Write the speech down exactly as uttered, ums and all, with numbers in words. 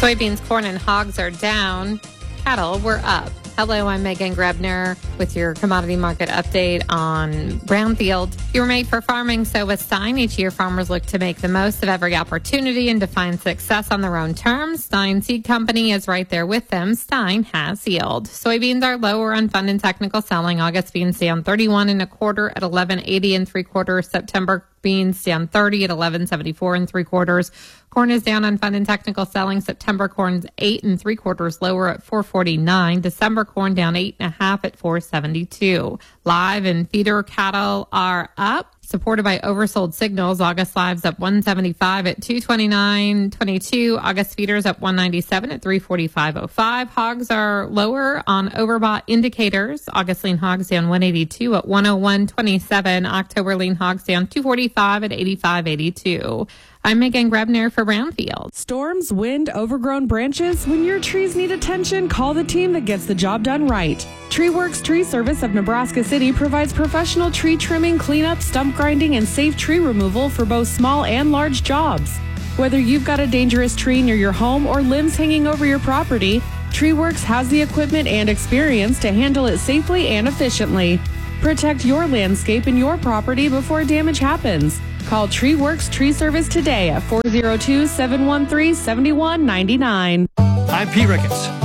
Soybeans, corn, and hogs are down. Cattle were up. Hello, I'm Megan Grebner with your commodity market update on Brownfield. You were made for farming, so with Stein, each year farmers look to make the most of every opportunity and to find success on their own terms. Stein Seed Company is right there with them. Stein has yield. Soybeans are lower on fund and technical selling. August beans down thirty-one and a quarter at eleven eighty and three quarters. September beans down thirty at eleven seventy-four and three quarters. Corn is down on fund and technical selling. September corn's eight and three quarters lower at four forty-nine. December corn down eight and a half at four seventy-two. Live and feeder cattle are up, supported by oversold signals. August lives up one seventy-five at two twenty-nine twenty-two. August feeders up one ninety-seven at three forty-five oh five. Hogs are lower on overbought indicators. August lean hogs down one eighty-two at one oh one twenty-seven. October lean hogs down two forty-five at eighty-five eighty-two. I'm Megan Grebner for Brownfield. Storms, wind, overgrown branches. When your trees need attention, call the team that gets the job done right. TreeWorks Tree Service of Nebraska City provides professional tree trimming, cleanup, stump grinding, and safe tree removal for both small and large jobs. Whether you've got a dangerous tree near your home or limbs hanging over your property, TreeWorks has the equipment and experience to handle it safely and efficiently. Protect your landscape and your property before damage happens. Call TreeWorks Tree Service today at four oh two, seven one three, seven one nine nine. I'm Pete Ricketts.